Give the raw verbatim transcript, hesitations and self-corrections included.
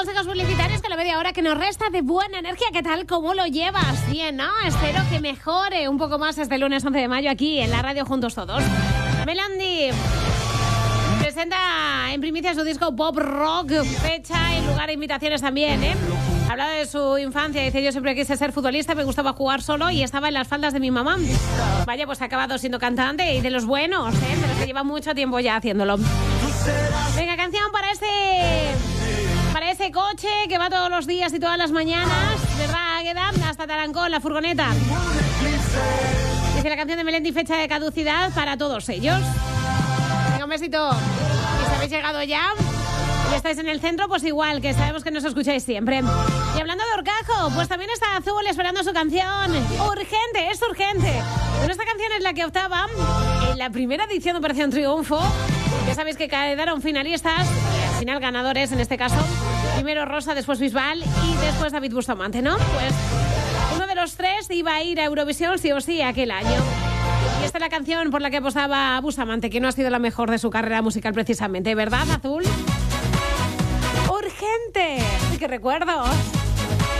consejos publicitarios con la media hora que nos resta de buena energía. ¿Qué tal? ¿Cómo lo llevas? Bien, ¿no? Espero que mejore un poco más este lunes once de mayo aquí en la radio juntos todos. Melandi presenta en primicia su disco Pop Rock, fecha y lugar de invitaciones también, ¿eh? Habla de su infancia, dice: yo siempre quise ser futbolista, me gustaba jugar solo y estaba en las faldas de mi mamá. Vaya, pues ha acabado siendo cantante y de los buenos, ¿eh? Pero que lleva mucho tiempo ya haciéndolo. Venga, canción para este... para ese coche que va todos los días y todas las mañanas, ¿verdad, Águeda? Hasta Tarancón, la furgoneta. Dice la canción de Melendi, fecha de caducidad para todos ellos. Venga, un besito. Y si habéis llegado ya y estáis en el centro, pues igual, que sabemos que nos escucháis siempre. Y hablando de Orcajo, pues también está Azul esperando su canción. Urgente, es urgente. Bueno, esta canción es la que optaba en la primera edición de Operación Triunfo. Ya sabéis que quedaron finalistas, y al final ganadores en este caso. Primero Rosa, después Bisbal y después David Bustamante, ¿no? Pues uno de los tres iba a ir a Eurovisión sí o sí aquel año. Y esta es la canción por la que apostaba Bustamante, que no ha sido la mejor de su carrera musical precisamente, ¿verdad, Azul? ¡Urgente! ¡Qué recuerdos!